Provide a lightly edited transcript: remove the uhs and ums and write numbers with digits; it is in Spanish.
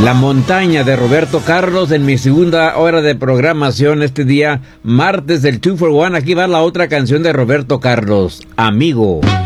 La montaña de Roberto Carlos en mi segunda hora de programación este día, martes del 2 for 1. Aquí va la otra canción de Roberto Carlos, Amigo.